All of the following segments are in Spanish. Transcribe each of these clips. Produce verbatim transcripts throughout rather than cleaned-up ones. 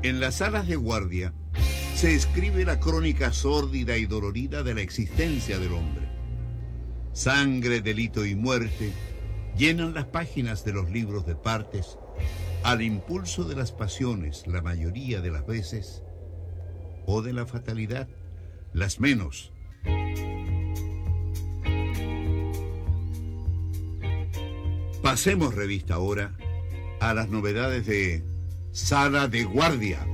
En las salas de guardia se escribe la crónica sórdida y dolorida de la existencia del hombre. Sangre, delito y muerte llenan las páginas de los libros de partes al impulso de las pasiones la mayoría de las veces, o de la fatalidad las menos. Pasemos revista ahora a las novedades de Sala de Guardia.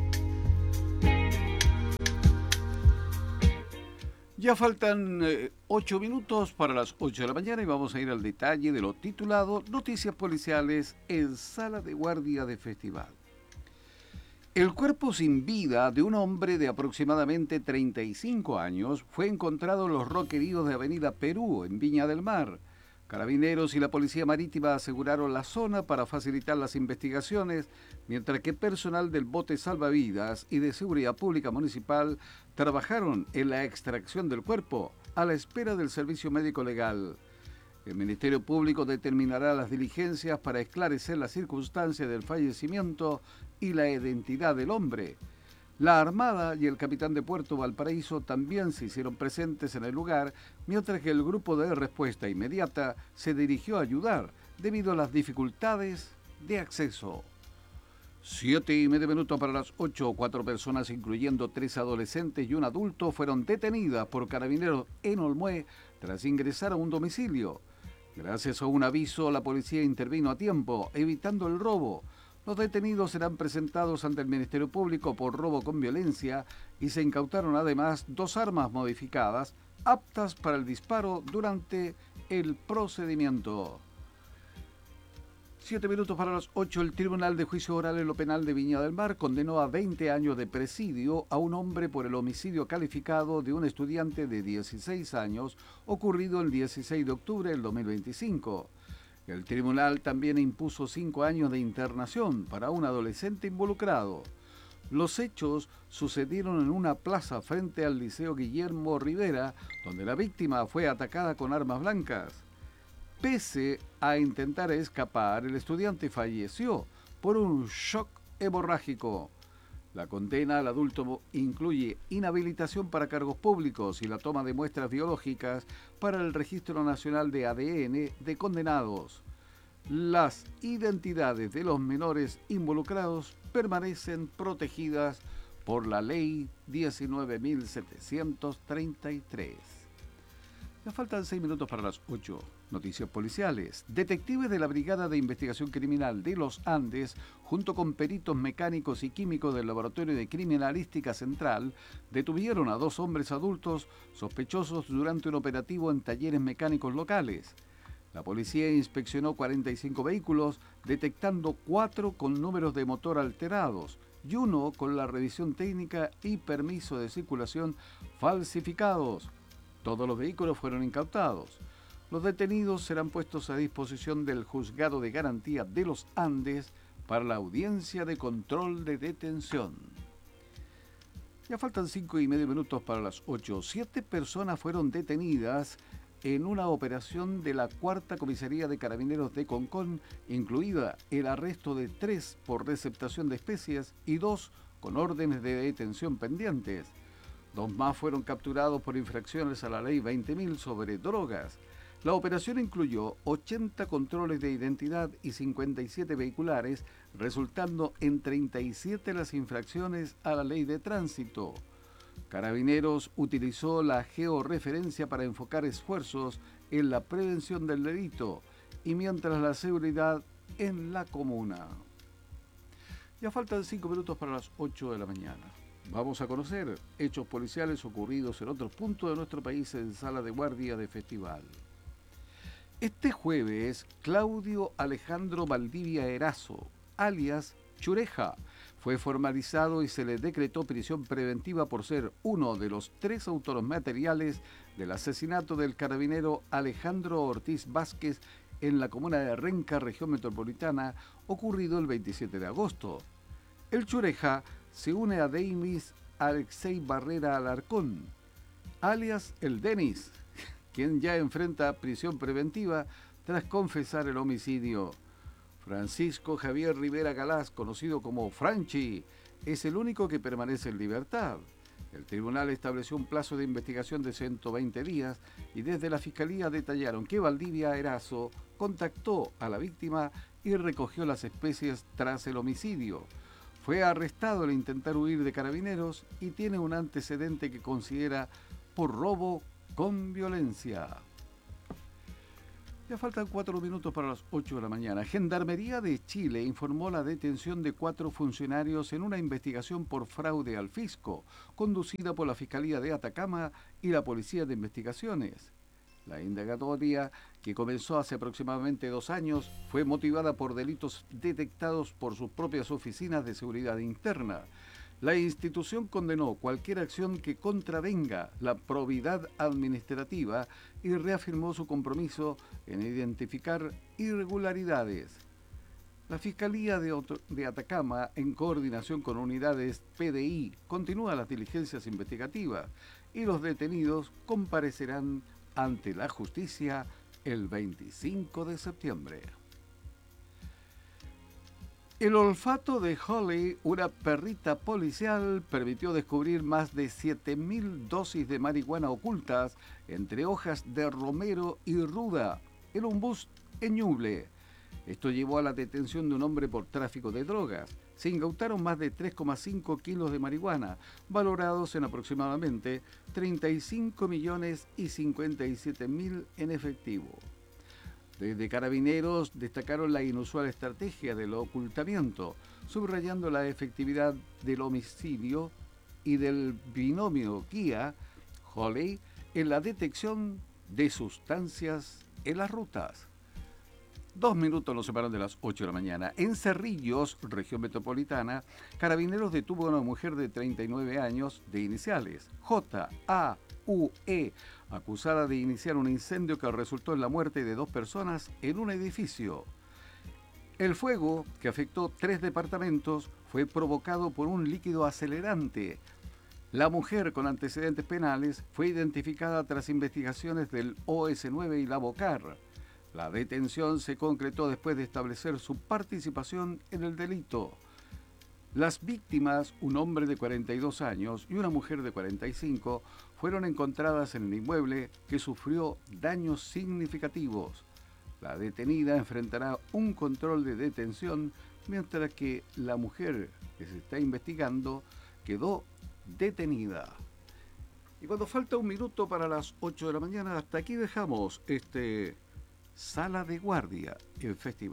Ya faltan eh, ocho minutos para las ocho de la mañana y vamos a ir al detalle de lo titulado Noticias policiales en Sala de Guardia de Festival. El cuerpo sin vida de un hombre de aproximadamente treinta y cinco años fue encontrado en los roqueríos de Avenida Perú, en Viña del Mar. Carabineros y la Policía Marítima aseguraron la zona para facilitar las investigaciones, mientras que personal del bote salvavidas y de Seguridad Pública Municipal trabajaron en la extracción del cuerpo a la espera del servicio médico legal. El Ministerio Público determinará las diligencias para esclarecer las circunstancias del fallecimiento y la identidad del hombre. La Armada y el capitán de Puerto Valparaíso también se hicieron presentes en el lugar, mientras que el grupo de respuesta inmediata se dirigió a ayudar debido a las dificultades de acceso. Siete y medio minutos para las ocho. Cuatro personas, incluyendo tres adolescentes y un adulto, fueron detenidas por carabineros en Olmué tras ingresar a un domicilio. Gracias a un aviso, la policía intervino a tiempo, evitando el robo. Los detenidos serán presentados ante el Ministerio Público por robo con violencia y se incautaron además dos armas modificadas aptas para el disparo durante el procedimiento. Siete minutos para las ocho. El Tribunal de Juicio Oral en lo Penal de Viña del Mar condenó a veinte años de presidio a un hombre por el homicidio calificado de un estudiante de dieciséis años ocurrido el dieciséis de octubre del dos mil veinticinco. El tribunal también impuso cinco años de internación para un adolescente involucrado. Los hechos sucedieron en una plaza frente al Liceo Guillermo Rivera, donde la víctima fue atacada con armas blancas. Pese a intentar escapar, el estudiante falleció por un shock hemorrágico. La condena al adulto incluye inhabilitación para cargos públicos y la toma de muestras biológicas para el Registro Nacional de A D N de condenados. Las identidades de los menores involucrados permanecen protegidas por la Ley diecinueve mil setecientos treinta y tres. Ya faltan seis minutos para las ocho. Noticias policiales. Detectives de la Brigada de Investigación Criminal de los Andes, junto con peritos mecánicos y químicos del Laboratorio de Criminalística Central, detuvieron a dos hombres adultos sospechosos durante un operativo en talleres mecánicos locales. La policía inspeccionó cuarenta y cinco vehículos, detectando cuatro con números de motor alterados y uno con la revisión técnica y permiso de circulación falsificados. Todos los vehículos fueron incautados. Los detenidos serán puestos a disposición del Juzgado de Garantía de los Andes para la audiencia de control de detención. Ya faltan cinco y medio minutos para las ocho. Siete personas fueron detenidas en una operación de la Cuarta Comisaría de Carabineros de Concón, incluida el arresto de tres por receptación de especies y dos con órdenes de detención pendientes. Dos más fueron capturados por infracciones a la Ley veinte mil sobre drogas. La operación incluyó ochenta controles de identidad y cincuenta y siete vehiculares, resultando en treinta y siete las infracciones a la Ley de Tránsito. Carabineros utilizó la georreferencia para enfocar esfuerzos en la prevención del delito y mientras la seguridad en la comuna. Ya faltan cinco minutos para las ocho de la mañana. Vamos a conocer hechos policiales ocurridos en otros puntos de nuestro país en Sala de Guardia de Festival. Este jueves, Claudio Alejandro Valdivia Erazo, alias Chureja, fue formalizado y se le decretó prisión preventiva por ser uno de los tres autores materiales del asesinato del carabinero Alejandro Ortiz Vázquez en la comuna de Renca, región metropolitana, ocurrido el veintisiete de agosto. El Chureja se une a Denis Alexei Barrera Alarcón, alias el Denis, quien ya enfrenta prisión preventiva tras confesar el homicidio. Francisco Javier Rivera Galás, conocido como Franchi, es el único que permanece en libertad. El tribunal estableció un plazo de investigación de ciento veinte días y desde la Fiscalía detallaron que Valdivia Erazo contactó a la víctima y recogió las especies tras el homicidio. Fue arrestado al intentar huir de Carabineros y tiene un antecedente que considera por robo con violencia. Ya faltan cuatro minutos para las ocho de la mañana. Gendarmería de Chile informó la detención de cuatro funcionarios en una investigación por fraude al fisco, conducida por la Fiscalía de Atacama y la Policía de Investigaciones. La indagatoria, que comenzó hace aproximadamente dos años, fue motivada por delitos detectados por sus propias oficinas de seguridad interna. La institución condenó cualquier acción que contravenga la probidad administrativa y reafirmó su compromiso en identificar irregularidades. La Fiscalía de, de Atacama, en coordinación con unidades P D I, continúa las diligencias investigativas y los detenidos comparecerán ante la justicia el veinticinco de septiembre. El olfato de Holly, una perrita policial, permitió descubrir más de siete mil dosis de marihuana ocultas entre hojas de romero y ruda en un bus en Ñuble. Esto llevó a la detención de un hombre por tráfico de drogas. Se incautaron más de tres coma cinco kilos de marihuana, valorados en aproximadamente treinta y cinco millones y cincuenta y siete mil en efectivo. Desde Carabineros destacaron la inusual estrategia del ocultamiento, subrayando la efectividad del homicidio y del binomio Kia-Holly en la detección de sustancias en las rutas. Dos minutos nos separan de las ocho de la mañana. En Cerrillos, región metropolitana, Carabineros detuvo a una mujer de treinta y nueve años de iniciales, J A U E, acusada de iniciar un incendio que resultó en la muerte de dos personas en un edificio. El fuego, que afectó tres departamentos, fue provocado por un líquido acelerante. La mujer, con antecedentes penales, fue identificada tras investigaciones del O S nueve y la BOCAR. La detención se concretó después de establecer su participación en el delito. Las víctimas, un hombre de cuarenta y dos años y una mujer de cuarenta y cinco, fueron encontradas en el inmueble, que sufrió daños significativos. La detenida enfrentará un control de detención, mientras que la mujer, que se está investigando, quedó detenida. Y cuando falta un minuto para las ocho de la mañana, hasta aquí dejamos este Sala de Guardia, el festival.